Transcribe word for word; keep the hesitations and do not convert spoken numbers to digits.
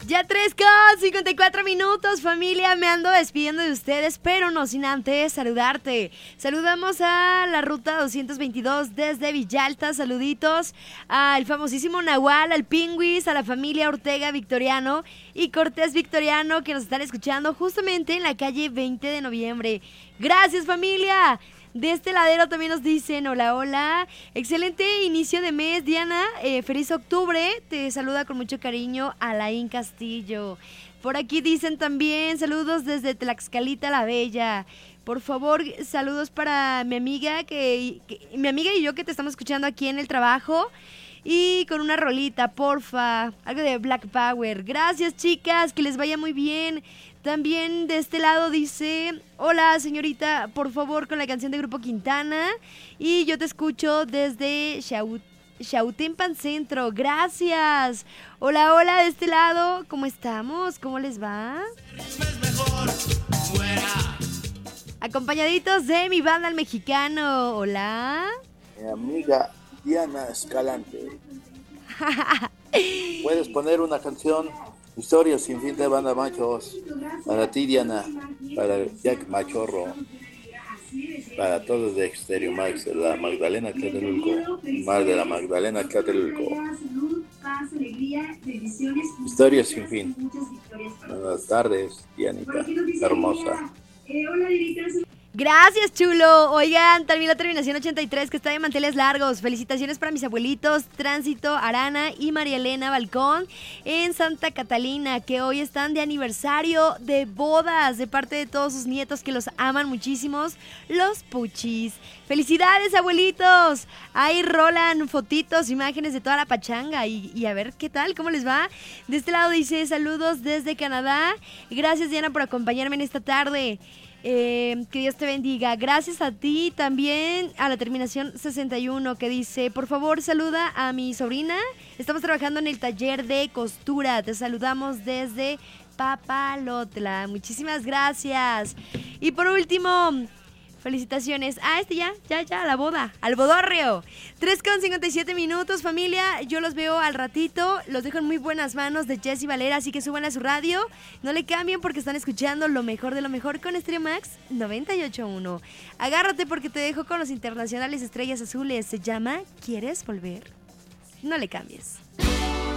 Ya tres con cincuenta y cuatro minutos, familia, me ando despidiendo de ustedes, pero no sin antes saludarte. Saludamos a la ruta doscientos veintidós desde Villalta, saluditos al famosísimo Nahual, al Pingüis, a la familia Ortega Victoriano y Cortés Victoriano que nos están escuchando justamente en la calle veinte de noviembre. Gracias, familia. De este ladero también nos dicen, hola, hola, excelente inicio de mes, Diana, eh, feliz octubre, te saluda con mucho cariño Alain Castillo. Por aquí dicen también, saludos desde Tlaxcalita la Bella. Por favor, saludos para mi amiga, que, que mi amiga y yo que te estamos escuchando aquí en el trabajo. Y con una rolita, porfa, algo de Black Power. Gracias, chicas, que les vaya muy bien. También de este lado dice, hola señorita, por favor con la canción de Grupo Quintana. Y yo te escucho desde Xaut Xautempan Centro, gracias. Hola, hola de este lado, ¿cómo estamos? ¿Cómo les va? Acompañaditos de mi banda El Mexicano, hola. Mi amiga Diana Escalante. Puedes poner una canción, Historias sin fin de Banda Machos, para ti, Diana, para Jack Machorro, para todos de Exterior Max, de la Magdalena Tlatelolco, Mar de la Magdalena Tlatelolco. Historias sin fin. Buenas tardes, Dianita, hermosa. Gracias, chulo. Oigan, también la terminación ochenta y tres que está de manteles largos. Felicitaciones para mis abuelitos Tránsito Arana y María Elena Balcón en Santa Catalina, que hoy están de aniversario de bodas de parte de todos sus nietos que los aman muchísimos, los Puchis. Felicidades, abuelitos. Ahí rolan fotitos, imágenes de toda la pachanga y, y a ver qué tal, cómo les va. De este lado dice saludos desde Canadá. Gracias, Diana, por acompañarme en esta tarde. Eh, que Dios te bendiga. Gracias a ti también, a la terminación sesenta y uno que dice, por favor saluda a mi sobrina, estamos trabajando en el taller de costura, te saludamos desde Papalotla, muchísimas gracias. Y por último, felicitaciones a este ya, ya, ya, a la boda, al bodorrio. tres con cincuenta y siete minutos, familia. Yo los veo al ratito. Los dejo en muy buenas manos de Jessy Valera, así que suban a su radio. No le cambien porque están escuchando lo mejor de lo mejor con Stereo Max noventa y ocho punto uno. Agárrate porque te dejo con los internacionales Estrellas Azules. Se llama ¿Quieres volver? No le cambies.